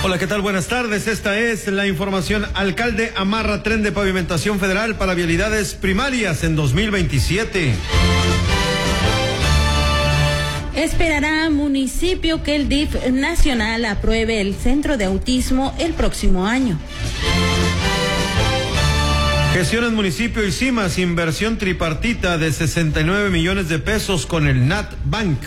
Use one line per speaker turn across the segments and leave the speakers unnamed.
Hola, ¿qué tal? Buenas tardes. Esta es la información. Alcalde amarra tren de pavimentación federal para vialidades primarias en 2027.
Esperará municipio que el DIF nacional apruebe el centro de autismo el próximo año.
Gestionan municipio y CIMAS inversión tripartita de 69 millones de pesos con el Nat Bank.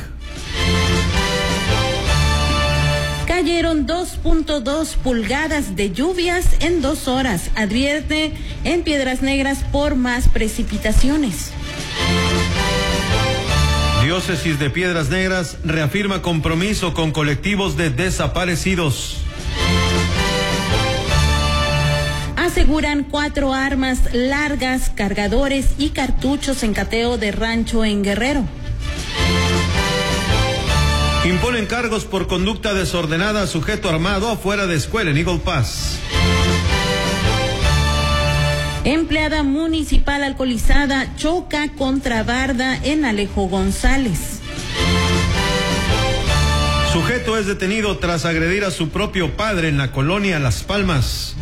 Cayeron 2.2 pulgadas de lluvias en 2 horas. Advierte en Piedras Negras por más precipitaciones.
Diócesis de Piedras Negras reafirma compromiso con colectivos de desaparecidos.
Aseguran 4 armas largas, cargadores y cartuchos en cateo de rancho en Guerrero.
Imponen cargos por conducta desordenada a sujeto armado afuera de escuela en Eagle Pass.
Empleada municipal alcoholizada choca contra barda en Alejo González.
Sujeto es detenido tras agredir a su propio padre en la colonia Las Palmas.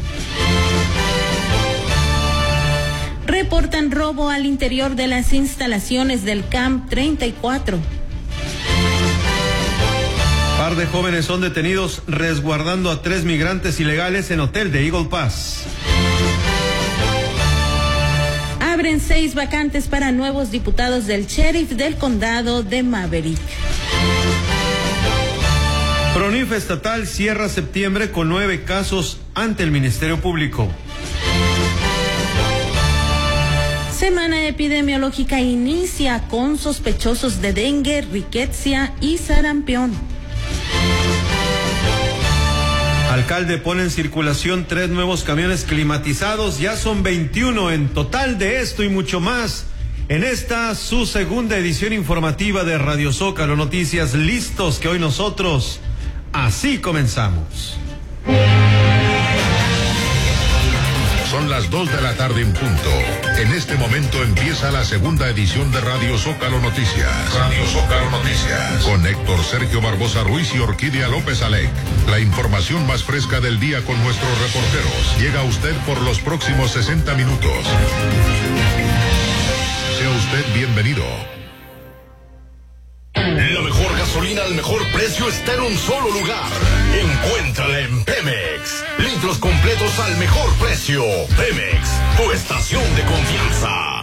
Reportan robo al interior de las instalaciones del Camp 34.
Par de jóvenes son detenidos resguardando a 3 migrantes ilegales en hotel de Eagle Pass.
Abren 6 vacantes para nuevos diputados del sheriff del condado de Maverick.
PRONIF estatal cierra septiembre con 9 casos ante el Ministerio Público.
Semana epidemiológica inicia con sospechosos de dengue, riqueza y sarampión.
Alcalde pone en circulación 3 nuevos camiones climatizados, ya son 21 en total. De esto y mucho más en esta su segunda edición informativa de Radio Zócalo Noticias. Listos que hoy nosotros así comenzamos.
Son las 2 de la tarde en punto. En este momento empieza la segunda edición de Radio Zócalo Noticias. Radio Zócalo Noticias. Con Héctor Sergio Barbosa Ruiz y Orquídea López Alec. La información más fresca del día con nuestros reporteros. Llega a usted por los próximos 60 minutos. Sea usted bienvenido.
La mejor gasolina al mejor precio está en un solo lugar. Encuéntrala en Pemex. Litros completos al mejor precio. Pemex, tu estación de confianza.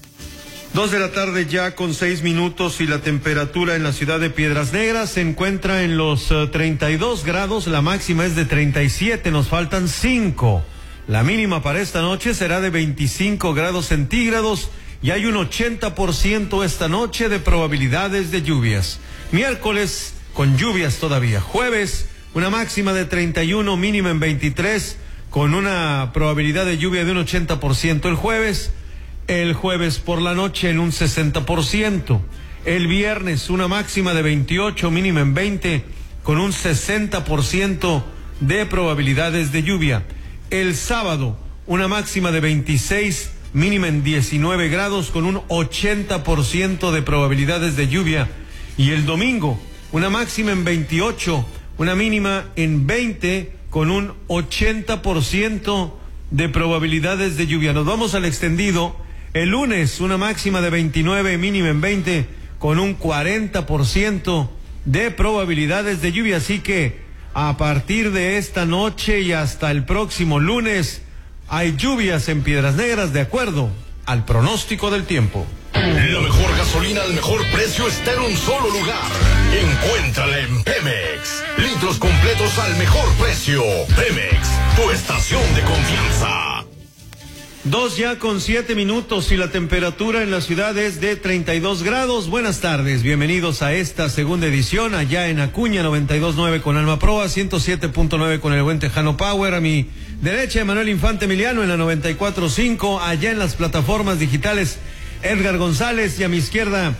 2 de la tarde ya con 6 minutos y la temperatura en la ciudad de Piedras Negras se encuentra en los 32 grados. La máxima es de 37, nos faltan 5. La mínima para esta noche será de 25 grados centígrados. Y hay un 80% esta noche de probabilidades de lluvias. Miércoles con lluvias todavía. Jueves una máxima de 31, mínima en 23, con una probabilidad de lluvia de un 80% el jueves por la noche en un 60%. El viernes una máxima de 28, mínima en 20, con un 60% de probabilidades de lluvia. El sábado una máxima de 26, mínima en 19 grados con un 80% de probabilidades de lluvia. Y el domingo, una máxima en 28, una mínima en 20 con un 80% de probabilidades de lluvia. Nos vamos al extendido. El lunes, una máxima de 29, mínima en 20 con un 40% de probabilidades de lluvia. Así que a partir de esta noche y hasta el próximo lunes, hay lluvias en Piedras Negras de acuerdo al pronóstico del tiempo.
La mejor gasolina al mejor precio está en un solo lugar. Encuéntrala en Pemex. Litros completos al mejor precio. Pemex, tu estación de confianza.
2 ya con 7 minutos y la temperatura en la ciudad es de 32 grados. Buenas tardes, bienvenidos a esta segunda edición allá en Acuña 92.9 con Alma Proa, 107.9 con el buen Tejano Power. A mi derecha Emanuel Infante Emiliano en la 94.5, allá en las plataformas digitales Edgar González, y a mi izquierda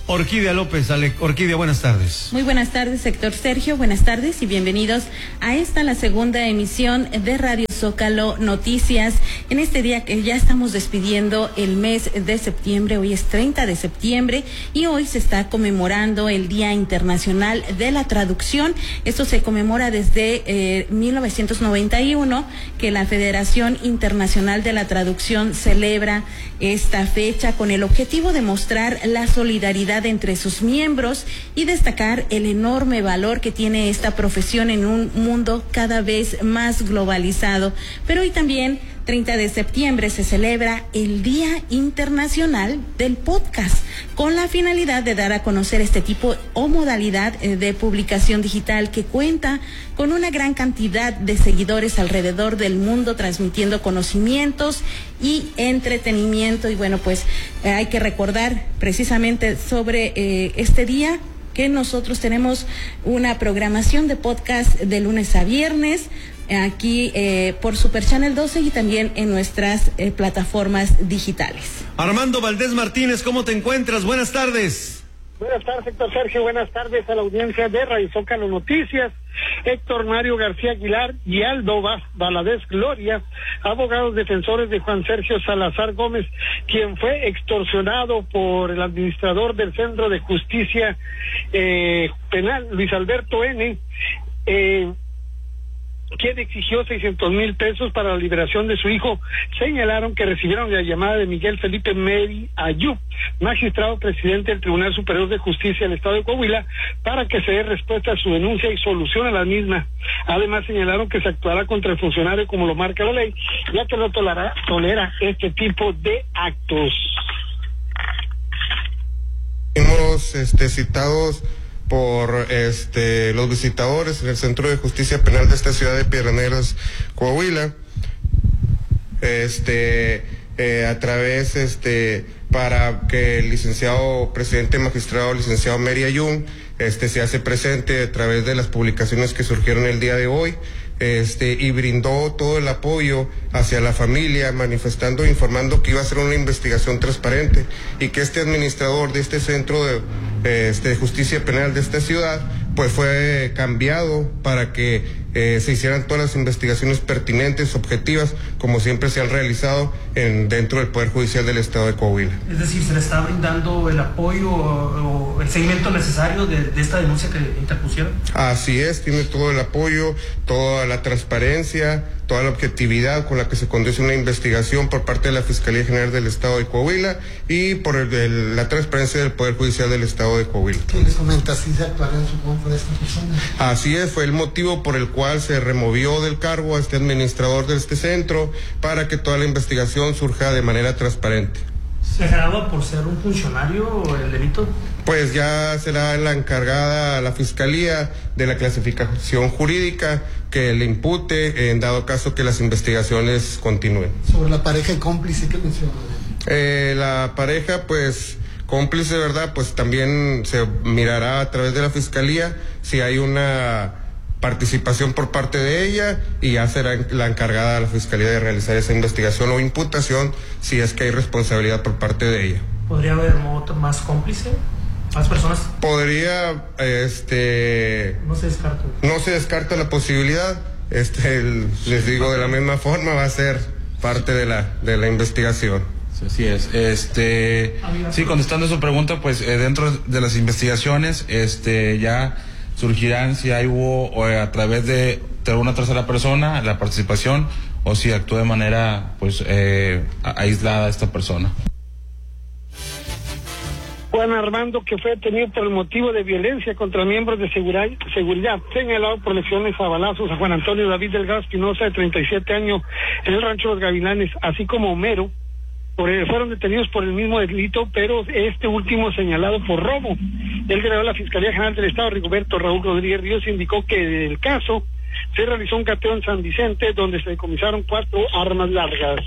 Orquídea López. Orquídea, buenas tardes.
Muy buenas tardes, Héctor Sergio. Buenas tardes y bienvenidos a la segunda emisión de Radio Zócalo Noticias. En este día que ya estamos despidiendo el mes de septiembre, hoy es 30 de septiembre y hoy se está conmemorando el Día Internacional de la Traducción. Esto se conmemora desde 1991, que la Federación Internacional de la Traducción celebra esta fecha con el objetivo de mostrar la solidaridad entre sus miembros y destacar el enorme valor que tiene esta profesión en un mundo cada vez más globalizado. Pero hoy también, 30 de septiembre, se celebra el Día Internacional del Podcast, con la finalidad de dar a conocer este tipo o modalidad de publicación digital que cuenta con una gran cantidad de seguidores alrededor del mundo, transmitiendo conocimientos y entretenimiento. Y bueno, pues hay que recordar precisamente sobre este día que nosotros tenemos una programación de podcast de lunes a viernes, aquí por Super Channel 12 y también en nuestras plataformas digitales.
Armando Valdés Martínez, ¿cómo te encuentras? Buenas tardes.
Buenas tardes, Héctor Sergio. Buenas tardes a la audiencia de Radio Zócalo Noticias. Héctor Mario García Aguilar y Aldo Valadez Gloria, abogados defensores de Juan Sergio Salazar Gómez, quien fue extorsionado por el administrador del Centro de Justicia Penal, Luis Alberto N., quien exigió 600,000 pesos para la liberación de su hijo. Señalaron que recibieron la llamada de Miguel Felipe Meri Ayú, magistrado presidente del Tribunal Superior de Justicia del Estado de Coahuila, para que se dé respuesta a su denuncia y solución a la misma. Además, señalaron que se actuará contra el funcionario como lo marca la ley, ya que no tolera este tipo de actos.
Hemos citados por los visitadores en el Centro de Justicia Penal de esta ciudad de Piedras Negras, Coahuila, a través para que el licenciado presidente magistrado licenciado Meri Ayun se hace presente a través de las publicaciones que surgieron el día de hoy, y brindó todo el apoyo hacia la familia, manifestando, informando que iba a ser una investigación transparente y que este administrador de este centro de justicia penal de esta ciudad pues fue cambiado para que se hicieran todas las investigaciones pertinentes, objetivas, como siempre se han realizado dentro del Poder Judicial del Estado de Coahuila.
Es decir, ¿se le está brindando el apoyo o el seguimiento necesario de esta denuncia que interpusieron?
Así es, tiene todo el apoyo, toda la transparencia, toda la objetividad con la que se conduce una investigación por parte de la Fiscalía General del Estado de Coahuila y por la transparencia del Poder Judicial del Estado de Coahuila.
¿Qué les comenta? ¿Si se actuará en su contra de esta persona?
Así es, fue el motivo por el cual se removió del cargo a este administrador de este centro para que toda la investigación surja de manera transparente.
¿Se graba por ser un funcionario el delito?
Pues ya será la encargada la Fiscalía de la clasificación jurídica que le impute en dado caso que las investigaciones continúen.
Sobre la pareja y cómplice, ¿qué menciona?
La pareja, pues cómplice, ¿verdad? Pues también se mirará a través de la Fiscalía si hay una participación por parte de ella y ya será la encargada de la Fiscalía de realizar esa investigación o imputación si es que hay responsabilidad por parte de ella.
¿Podría haber otro más cómplice? ¿Más personas?
Podría,
No se descarta. No
se descarta la posibilidad, les digo de la misma forma, va a ser parte de la investigación.
Así es. Sí, contestando su pregunta, pues dentro de las investigaciones, ya surgirán si hubo a través de una tercera persona la participación o si actuó de manera pues aislada esta persona.
Juan Armando, que fue detenido por el motivo de violencia contra miembros de seguridad, señalado por lesiones a balazos a Juan Antonio David Delgado Espinosa, de 37 años, en el Rancho Los Gavilanes, así como Homero, fueron detenidos por el mismo delito, pero este último señalado por robo. El delegado de la Fiscalía General del Estado, Rigoberto Raúl Rodríguez Ríos, indicó que del caso se realizó un cateo en San Vicente, donde se decomisaron 4 armas largas.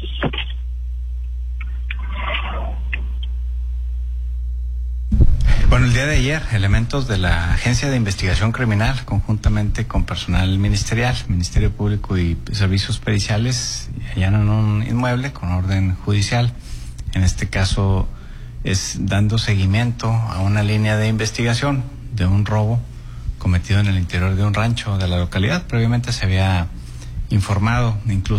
Bueno, el día de ayer, elementos de la Agencia de Investigación Criminal, conjuntamente con personal ministerial, Ministerio Público y Servicios Periciales, allanan un inmueble con orden judicial. En este caso, es dando seguimiento a una línea de investigación de un robo cometido en el interior de un rancho de la localidad. Previamente se había informado incluso